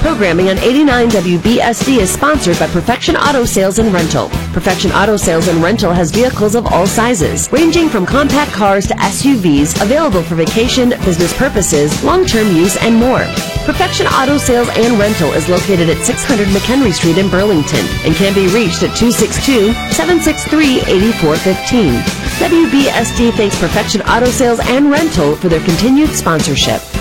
Programming on 89 WBSD is sponsored by Perfection Auto Sales and Rental. Perfection Auto Sales and Rental has vehicles of all sizes, ranging from compact cars to SUVs, available for vacation, business purposes, long-term use, and more. Perfection Auto Sales and Rental is located at 600 McHenry Street in Burlington and can be reached at 262-763-8415. WBSD thanks Perfection Auto Sales and Rental for their continued sponsorship.